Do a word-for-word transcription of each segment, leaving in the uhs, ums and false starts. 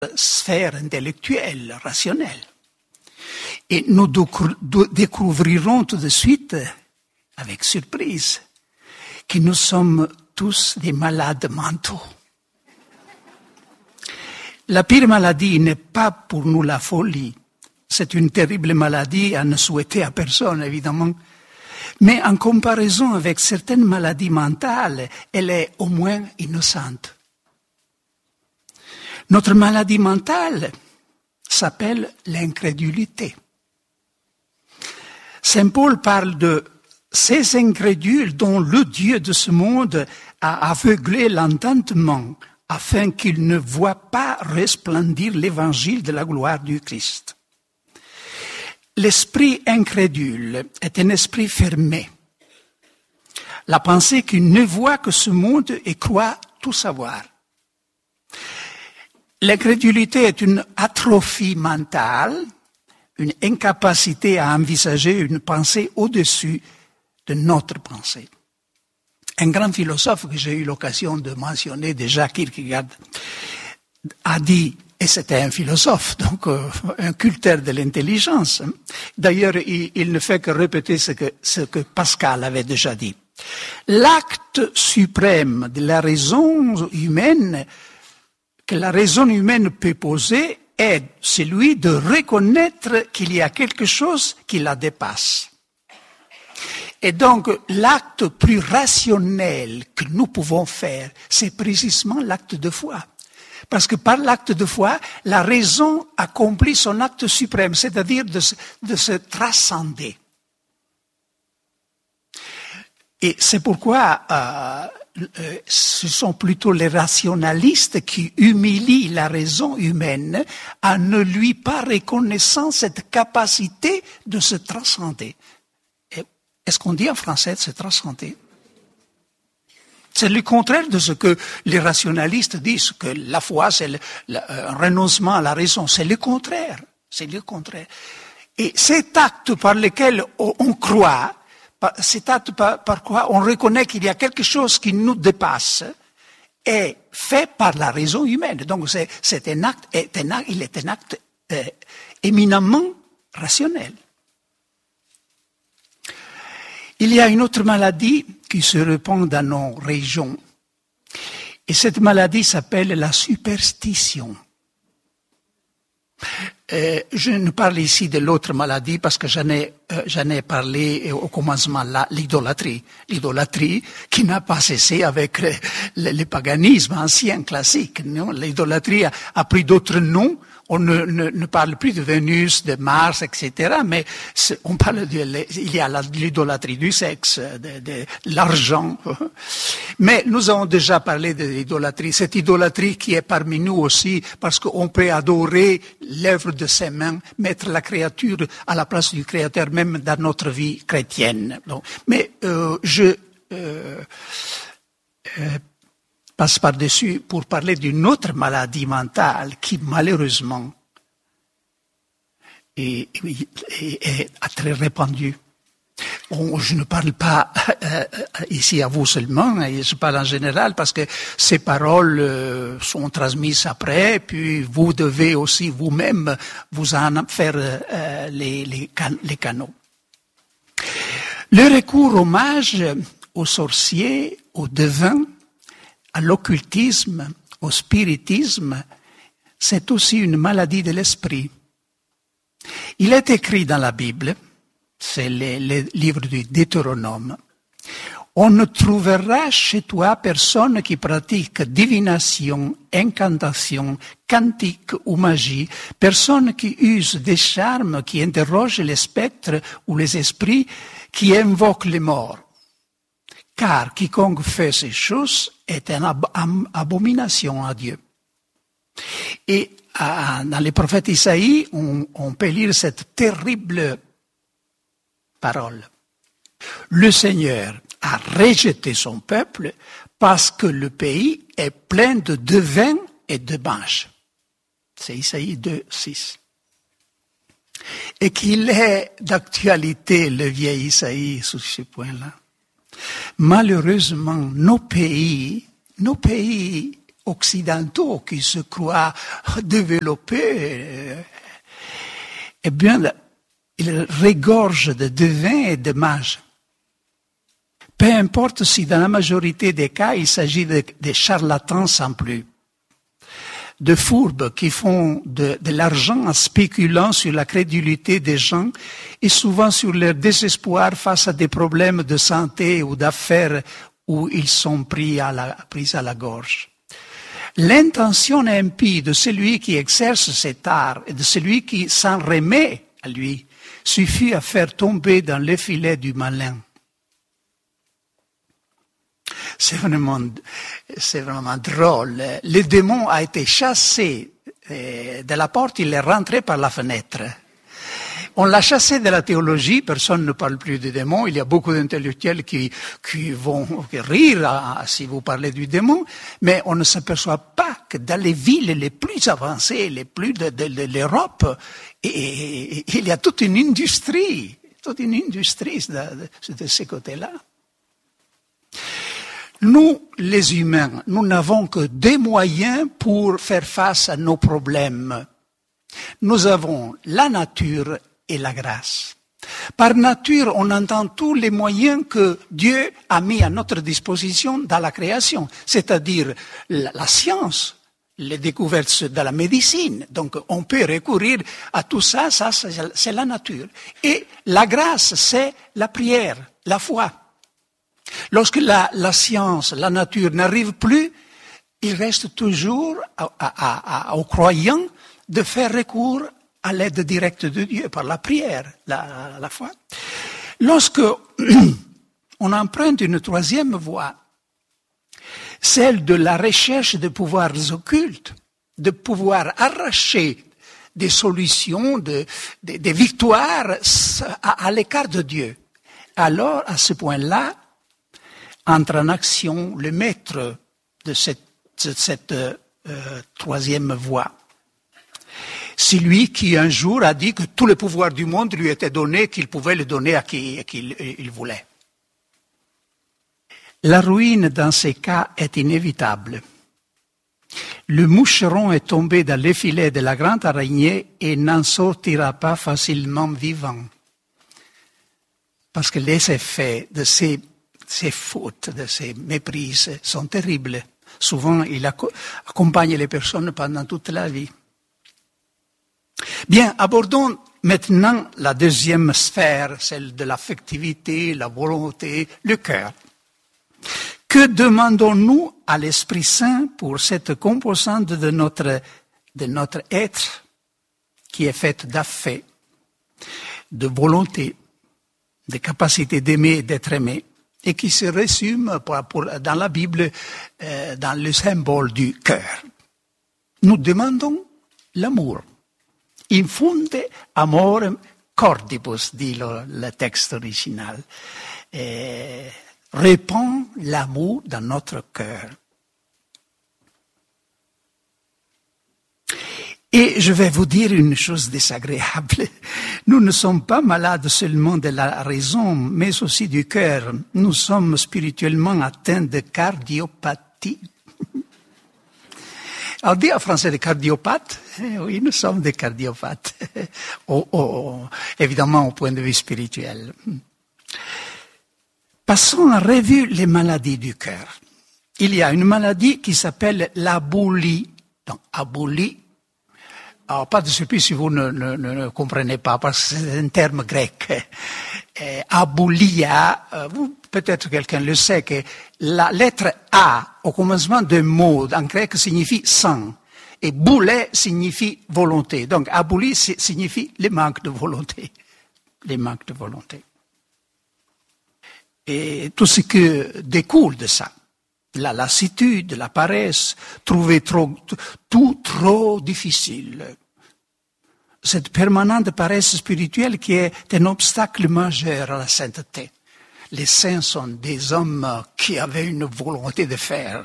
sphère intellectuelle, rationnelle. Et nous découvrirons tout de suite, avec surprise, que nous sommes tous des malades mentaux. La pire maladie n'est pas pour nous la folie. C'est une terrible maladie à ne souhaiter à personne, évidemment. Mais en comparaison avec certaines maladies mentales, elle est au moins innocente. Notre maladie mentale s'appelle l'incrédulité. Saint Paul parle de ces incrédules dont le Dieu de ce monde a aveuglé l'entendement afin qu'ils ne voient pas resplendir l'évangile de la gloire du Christ. L'esprit incrédule est un esprit fermé. La pensée qui ne voit que ce monde et croit tout savoir. L'incrédulité est une atrophie mentale, une incapacité à envisager une pensée au-dessus de notre pensée. Un grand philosophe que j'ai eu l'occasion de mentionner déjà, Kierkegaard, a dit, et c'était un philosophe, donc euh, un culteur de l'intelligence. D'ailleurs, il, il ne fait que répéter ce que, ce que Pascal avait déjà dit. L'acte suprême de la raison humaine que la raison humaine peut poser est celui de reconnaître qu'il y a quelque chose qui la dépasse. Et donc, l'acte plus rationnel que nous pouvons faire, c'est précisément l'acte de foi. Parce que par l'acte de foi, la raison accomplit son acte suprême, c'est-à-dire de se, de se transcender. Et c'est pourquoi euh, euh, ce sont plutôt les rationalistes qui humilient la raison humaine en ne lui pas reconnaissant cette capacité de se transcender. Et est-ce qu'on dit en français de se transcender? C'est le contraire de ce que les rationalistes disent, que la foi, c'est le, le, un renoncement à la raison. C'est le contraire. C'est le contraire. Et cet acte par lequel on croit, cet acte par, par quoi on reconnaît qu'il y a quelque chose qui nous dépasse, est fait par la raison humaine. Donc c'est, c'est un acte, est un acte, il est un acte euh, éminemment rationnel. Il y a une autre maladie qui se répand dans nos régions. Et cette maladie s'appelle la superstition. Euh, je ne parle ici de l'autre maladie parce que j'en ai, euh, j'en ai parlé au commencement, là, l'idolâtrie. L'idolâtrie qui n'a pas cessé avec le, le, le paganisme ancien, classique. Non? L'idolâtrie a, a pris d'autres noms. On ne, ne, ne parle plus de Vénus, de Mars, et cetera. Mais on parle de, il y a l'idolâtrie du sexe, de, de l'argent. Mais nous avons déjà parlé de l'idolâtrie. Cette idolâtrie qui est parmi nous aussi, parce qu'on peut adorer l'œuvre de ses mains, mettre la créature à la place du Créateur, même dans notre vie chrétienne. Donc, mais euh, je euh, euh, passe par-dessus pour parler d'une autre maladie mentale qui, malheureusement, est, est, est très répandue. On, je ne parle pas euh, ici à vous seulement, je parle en général parce que ces paroles euh, sont transmises après, puis vous devez aussi vous-même vous en faire euh, les, les, can- les canaux. Le recours au mage, aux sorciers, aux devins, à l'occultisme, au spiritisme, c'est aussi une maladie de l'esprit. Il est écrit dans la Bible, c'est le, le livre du Deutéronome, on ne trouvera chez toi personne qui pratique divination, incantation, cantique ou magie, personne qui use des charmes, qui interroge les spectres ou les esprits, qui invoque les morts. Car quiconque fait ces choses est une ab- ab- abomination à Dieu. Et à, dans les prophètes Isaïe, on, on peut lire cette terrible parole. Le Seigneur a rejeté son peuple parce que le pays est plein de devins et de mages. C'est Isaïe deux, six. Et qu'il est d'actualité, le vieil Isaïe, sur ce point-là. Malheureusement, nos pays, nos pays occidentaux qui se croient développés, eh bien, ils regorgent de devins et de mages. Peu importe si dans la majorité des cas, il s'agit de, de charlatans sans plus, de fourbes qui font de, de l'argent en spéculant sur la crédulité des gens et souvent sur leur désespoir face à des problèmes de santé ou d'affaires où ils sont pris à la, pris à la gorge. L'intention impie de celui qui exerce cet art et de celui qui s'en remet à lui suffit à faire tomber dans le filet du malin. C'est vraiment, c'est vraiment drôle. Le démon a été chassé de la porte, il est rentré par la fenêtre. On l'a chassé de la théologie, personne ne parle plus du démon. Il y a beaucoup d'intellectuels qui, qui vont rire à, si vous parlez du démon, mais on ne s'aperçoit pas que dans les villes les plus avancées, les plus de, de, de l'Europe, et, et, il y a toute une industrie, toute une industrie de, de ce côté-là. Nous, les humains, nous n'avons que des moyens pour faire face à nos problèmes. Nous avons la nature et la grâce. Par nature, on entend tous les moyens que Dieu a mis à notre disposition dans la création, c'est-à-dire la, la science, les découvertes de la médecine. Donc, on peut recourir à tout ça, ça c'est la nature. Et la grâce, c'est la prière, la foi. Lorsque la, la science, la nature n'arrive plus, il reste toujours à, à, à, aux croyants de faire recours à l'aide directe de Dieu par la prière, la, la foi. Lorsque on emprunte une troisième voie, celle de la recherche de pouvoirs occultes, de pouvoir arracher des solutions, de, de, des victoires à, à l'écart de Dieu, alors à ce point-là, entre en action le maître de cette, de cette euh, troisième voie. C'est lui qui un jour a dit que tout le pouvoir du monde lui était donné, qu'il pouvait le donner à qui, à qui il, il voulait. La ruine dans ces cas est inévitable. Le moucheron est tombé dans les filets de la grande araignée et n'en sortira pas facilement vivant. Parce que les effets de ces Ces fautes, de ces méprises sont terribles. Souvent, il accompagne les personnes pendant toute la vie. Bien, abordons maintenant la deuxième sphère, celle de l'affectivité, la volonté, le cœur. Que demandons-nous à l'Esprit Saint pour cette composante de notre, de notre être qui est faite d'affect, de volonté, de capacité d'aimer et d'être aimé, et qui se résume pour, pour, dans la Bible euh, dans le symbole du cœur. Nous demandons l'amour. Infunde amorem cordibus, dit le, le texte original. Et répand l'amour dans notre cœur. Et je vais vous dire une chose désagréable. Nous ne sommes pas malades seulement de la raison, mais aussi du cœur. Nous sommes spirituellement atteints de cardiopathie. On dit en français des cardiopathes. Oui, nous sommes des cardiopathes. Oh, oh, évidemment, au point de vue spirituel. Passons en revue les maladies du cœur. Il y a une maladie qui s'appelle l'abolie. Donc, abolie. Alors, pas de surprise si vous ne, ne, ne comprenez pas, parce que c'est un terme grec. Eh, aboulia, euh, vous, peut-être quelqu'un le sait, que la lettre A au commencement d'un mot en grec signifie sang, et boulet signifie volonté. Donc, abouli signifie le manque de volonté. Les manques de volonté. Et tout ce qui découle de ça. La lassitude, la paresse, trouver trop, tout trop difficile. Cette permanente paresse spirituelle qui est un obstacle majeur à la sainteté. Les saints sont des hommes qui avaient une volonté de faire.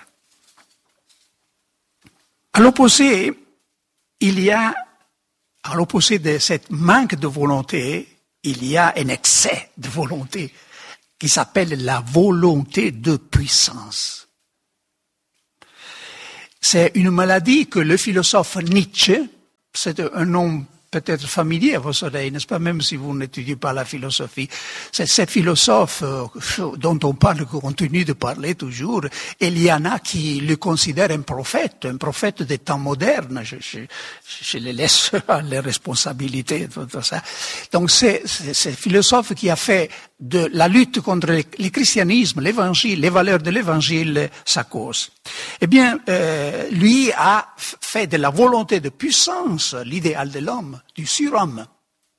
À l'opposé, il y a, à l'opposé de cette manque de volonté, il y a un excès de volonté qui s'appelle la volonté de puissance. C'est une maladie que le philosophe Nietzsche, c'est un nom peut-être familier à vos oreilles, n'est-ce pas, même si vous n'étudiez pas la philosophie. C'est ce philosophe euh, dont on parle, qu'on continue de parler toujours, et il y en a qui le considèrent un prophète, un prophète des temps modernes. Je, je, je les laisse à les responsabilités, tout, tout ça. Donc c'est ce philosophe qui a fait de la lutte contre le, le christianisme, l'évangile, les valeurs de l'évangile, sa cause. Eh bien, euh, lui a fait de la volonté de puissance l'idéal de l'homme, du surhomme.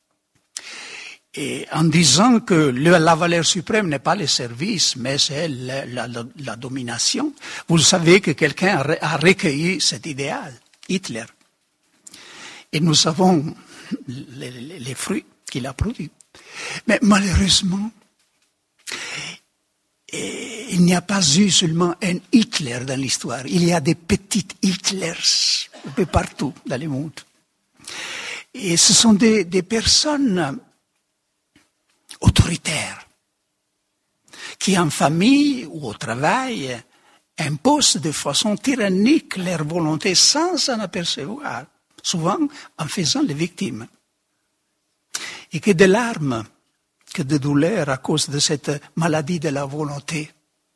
Et en disant que le, la valeur suprême n'est pas le service, mais c'est la, la, la, la domination. Vous savez que quelqu'un a, a recueilli cet idéal, Hitler. Et nous savons les, les, les fruits qu'il a produits. Mais malheureusement, et il n'y a pas eu seulement un Hitler dans l'histoire. Il y a des petites Hitlers un peu partout dans le monde. Et ce sont des, des personnes autoritaires qui, en famille ou au travail, imposent de façon tyrannique leur volonté sans s'en apercevoir, souvent en faisant les victimes. Et que de larmes, que de douleurs à cause de cette maladie de la volonté.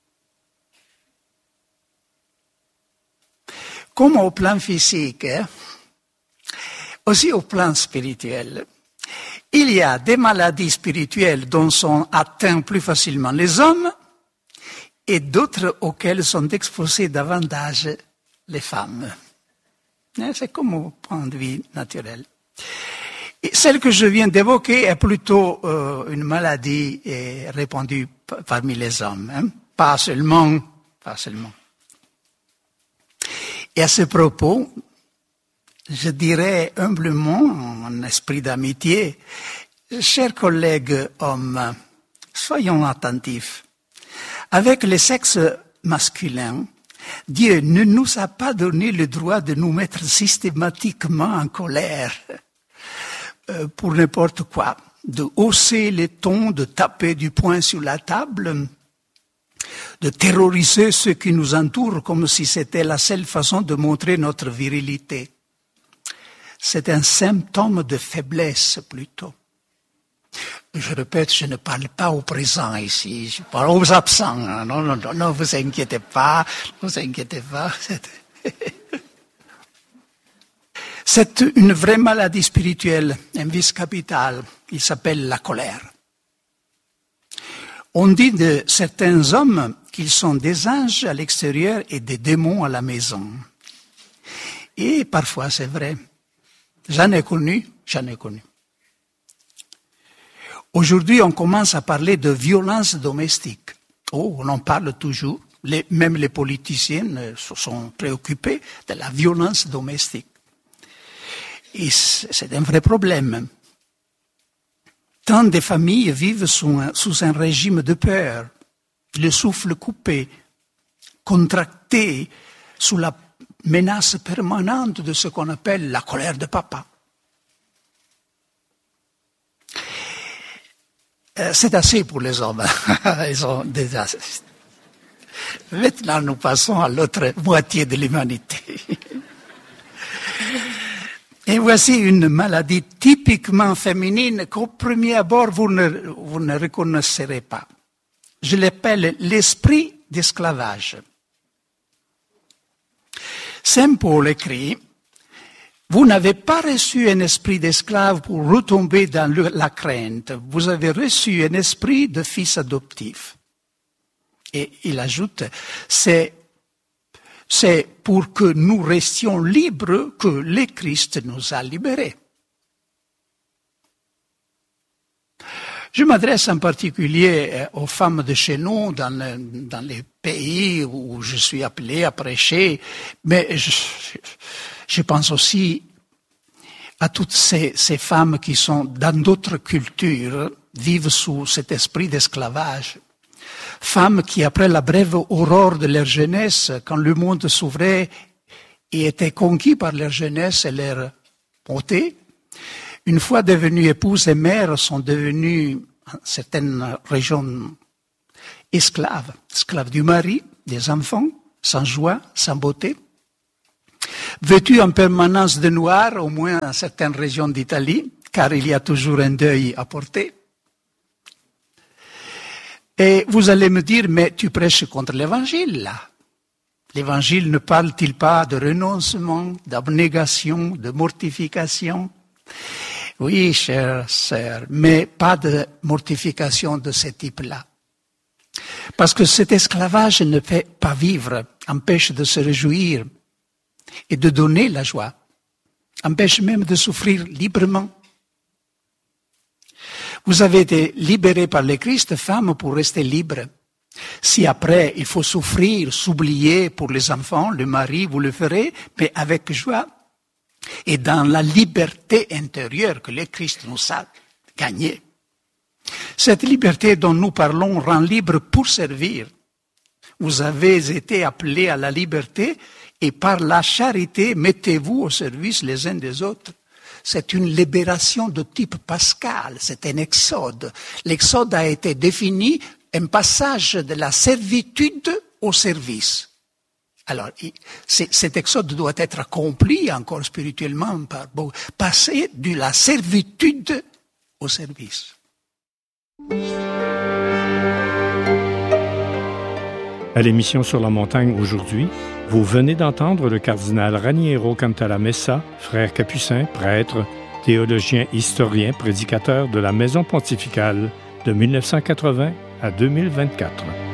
Comme au plan physique, hein, aussi au plan spirituel, il y a des maladies spirituelles dont sont atteints plus facilement les hommes et d'autres auxquelles sont exposées davantage les femmes. C'est comme au point de vue naturel. Et celle que je viens d'évoquer est plutôt euh, une maladie eh, répandue p- parmi les hommes, hein? pas seulement, pas seulement. Et à ce propos, je dirais humblement, en esprit d'amitié, chers collègues hommes, soyons attentifs. Avec le sexe masculin, Dieu ne nous a pas donné le droit de nous mettre systématiquement en colère pour n'importe quoi, de hausser les tons, de taper du poing sur la table, de terroriser ceux qui nous entourent comme si c'était la seule façon de montrer notre virilité. C'est un symptôme de faiblesse plutôt. Je répète, je ne parle pas au présent ici, je parle aux absents. Non, non, non, non, vous inquiétez pas, vous inquiétez pas. C'est une vraie maladie spirituelle, un vice capital. Il s'appelle la colère. On dit de certains hommes qu'ils sont des anges à l'extérieur et des démons à la maison. Et parfois c'est vrai. J'en ai connu, j'en ai connu. Aujourd'hui, on commence à parler de violence domestique. Oh, on en parle toujours. Les, même les politiciens se sont préoccupés de la violence domestique. Et c'est un vrai problème. Tant de familles vivent sous un, sous un régime de peur, le souffle coupé, contracté, sous la menace permanente de ce qu'on appelle la colère de papa. C'est assez pour les hommes. Ils ont déjà... Maintenant, nous passons à l'autre moitié de l'humanité. Et voici une maladie typiquement féminine qu'au premier abord, vous ne, vous ne reconnaîtrez pas. Je l'appelle l'esprit d'esclavage. Saint Paul écrit, « Vous n'avez pas reçu un esprit d'esclave pour retomber dans le, la crainte. Vous avez reçu un esprit de fils adoptif. » Et il ajoute, « C'est C'est pour que nous restions libres que le Christ nous a libérés. » Je m'adresse en particulier aux femmes de chez nous, dans, le, dans les pays où je suis appelé à prêcher, mais je, je pense aussi à toutes ces, ces femmes qui sont dans d'autres cultures, vivent sous cet esprit d'esclavage. Femmes qui, après la brève aurore de leur jeunesse, quand le monde s'ouvrait et était conquis par leur jeunesse et leur beauté, une fois devenues épouses et mères, sont devenues, en certaines régions, esclaves, esclaves du mari, des enfants, sans joie, sans beauté. vêtus en permanence de noir, au moins dans certaines régions d'Italie, car il y a toujours un deuil à porter. Et vous allez me dire, mais tu prêches contre l'Évangile, là. L'Évangile ne parle-t-il pas de renoncement, d'abnégation, de mortification? Oui, chère sœur, mais pas de mortification de ce type-là. Parce que cet esclavage ne fait pas vivre, empêche de se réjouir et de donner la joie, empêche même de souffrir librement. Vous avez été libérés par le Christ, femme, pour rester libre. Si après il faut souffrir, s'oublier pour les enfants, le mari, vous le ferez, mais avec joie et dans la liberté intérieure que le Christ nous a gagnée. Cette liberté dont nous parlons rend libre pour servir. Vous avez été appelés à la liberté et par la charité, mettez-vous au service les uns des autres. C'est une libération de type pascal, c'est un exode. L'exode a été défini un passage de la servitude au service. Alors, cet exode doit être accompli encore spirituellement par passer de la servitude au service. À l'émission Sur la montagne aujourd'hui, vous venez d'entendre le cardinal Raniero Cantalamessa, frère capucin, prêtre, théologien, historien, prédicateur de la Maison pontificale de mille neuf cent quatre-vingts à deux mille vingt-quatre.